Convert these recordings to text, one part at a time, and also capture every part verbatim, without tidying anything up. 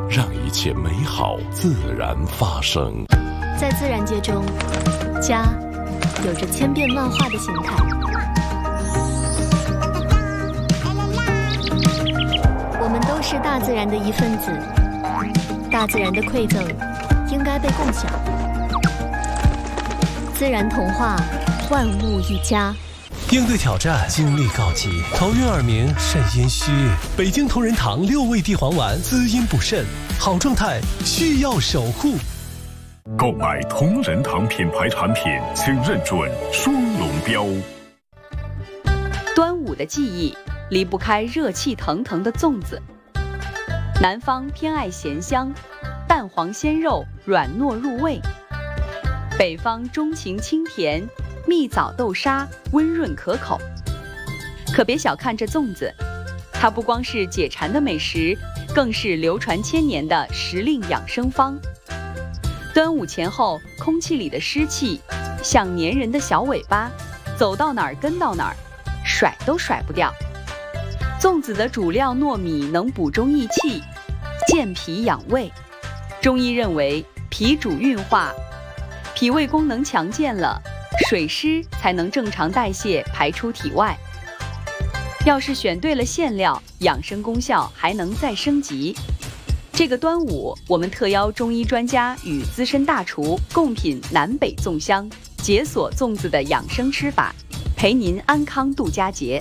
让一切美好自然发生。 在自然界中，家有着千变万化的形态。我们都是大自然的一份子，大自然的馈赠应该被共享。自然童话，万物一家。 应对挑战，精力告急，头晕耳鸣，肾阴虚。北京同仁堂六味地黄丸，滋阴补肾，好状态需要守护。 购买同仁堂品牌产品，请认准双龙标。 端午的记忆离不开热气腾腾的粽子。南方偏爱咸香，蛋黄鲜肉软糯入味；北方钟情清甜，蜜枣豆沙温润可口。可别小看这粽子，它不光是解馋的美食，更是流传千年的时令养生方。端午前后，空气里的湿气像粘人的小尾巴，走到哪儿跟到哪儿，甩都甩不掉。粽子的主料糯米能补中益气，健脾养胃。中医认为，脾主运化，脾胃功能强健了，水湿才能正常代谢排出体外。要是选对了馅料，养生功效还能再升级。这个端午，我们特邀中医专家与资深大厨共品南北粽香，解锁粽子的养生吃法，陪您安康度佳节。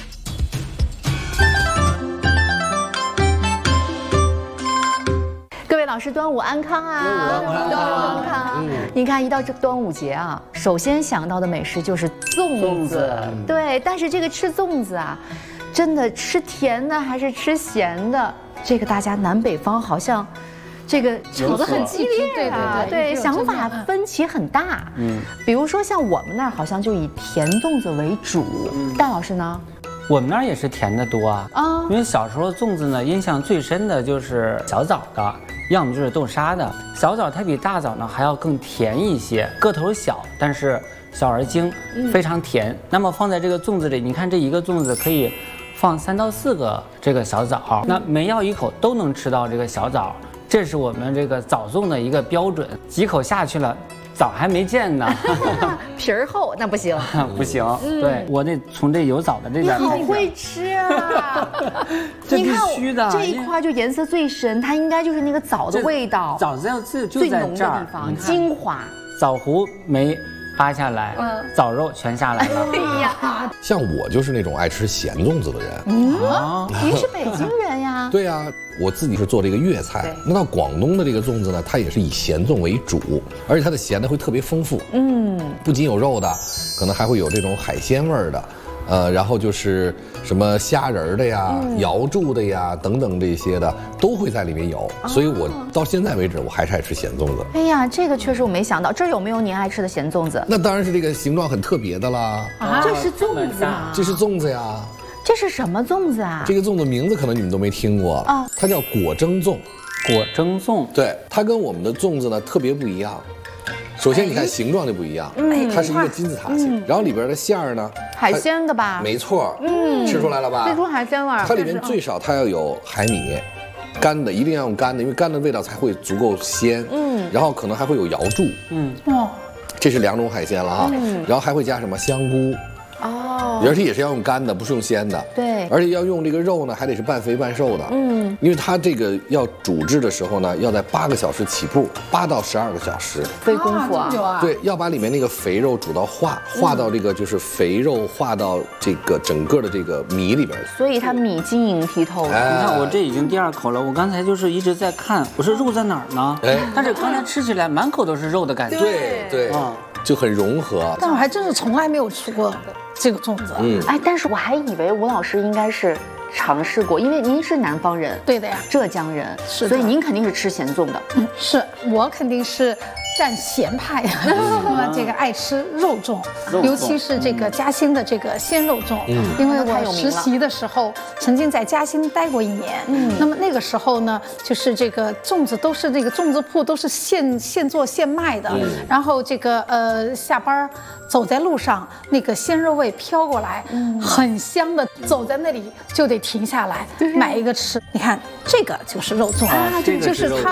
各位老师，端午安康啊！端午安康，安康。你看，一到这端午节啊，首先想到的美食就是粽子。对，但是这个吃粽子啊，真的吃甜的还是吃咸的？这个大家南北方好像，这个吵得很激烈啊，对对对，想法分歧很大。嗯，比如说像我们那儿好像就以甜粽子为主，戴老师呢？ 我们那儿也是甜的多啊，啊，因为小时候粽子呢，印象最深的就是小枣的，要么就是豆沙的。小枣它比大枣呢还要更甜一些，个头小，但是小而精，非常甜。嗯、那么放在这个粽子里，你看这一个粽子可以放三到四个这个小枣，那每咬一口都能吃到这个小枣，这是我们这个枣粽的一个标准。几口下去了，枣还没见呢， 皮儿厚那不行， 不行。嗯、对我得从这有枣的这边。 你好会吃啊！ 这必须的， 这一块就颜色最深，它应该就是那个枣的味道， 枣子要就就最浓的在这儿地方，精华。 枣核没扒下来，嗯，枣肉全下来了。 哎呀， 像我就是那种爱吃咸粽子的人。 嗯，您是北京人呀？ 对呀，我自己是做这个粤菜。那到广东的这个粽子呢，它也是以咸粽为主，而且它的咸的会特别丰富。嗯，不仅有肉的，可能还会有这种海鲜味儿的。呃，然后就是什么虾仁的呀、嗯、瑶柱的呀等等这些的都会在里面有，所以我到现在为止我还是爱吃咸粽子。 哎呀，这个确实我没想到，这儿有没有您爱吃的咸粽子？ 那当然是这个形状很特别的啦。 啊，这是粽子吗？ 这是粽子呀。 这是什么粽子啊？ 这个粽子名字可能你们都没听过啊，它叫果蒸粽。 果蒸粽， 对，它跟我们的粽子呢特别不一样。首先，你看形状就不一样，嗯，它是一个金字塔形，然后里边的馅儿呢， 海鲜的吧？ 没错，嗯，吃出来了吧？ 吃出海鲜味儿。 它里面最少它要有海米，干的一定要用干的，因为干的味道才会足够鲜，嗯，然后可能还会有瑶柱，嗯，哦，这是两种海鲜了哈，嗯，然后还会加什么香菇。哦，而且也是要用干的，不是用鲜的。 对， 而且要用这个肉呢，还得是半肥半瘦的。嗯，因为它这个要煮制的时候呢，要在八个小时起步，八到十二个小时， 费功夫啊。 对，要把里面那个肥肉煮到化，化到这个就是肥肉化到这个整个的这个米里边。 所以它米晶莹剔透。 哎，你看我这已经第二口了，我刚才就是一直在看，我说肉在哪儿呢？哎，但是刚才吃起来满口都是肉的感觉。 对对，啊，就很融合。 但我还真是从来没有吃过这个粽子， 嗯，哎，但是我还以为吴老师应该是尝试过，因为您是南方人， 对的呀， 浙江人， 是， 所以您肯定是吃咸粽的， 嗯，是我肯定是占咸派，那么这个爱吃肉粽，尤其是这个嘉兴的这个鲜肉粽，嗯，因为我实习的时候曾经在嘉兴待过一年，嗯，那么那个时候呢，就是这个粽子都是那个粽子铺都是现现做现卖的，嗯，然后这个呃下班走在路上，那个鲜肉味飘过来，嗯，很香的，走在那里就得停下来买一个吃。你看这个就是肉粽啊，就是它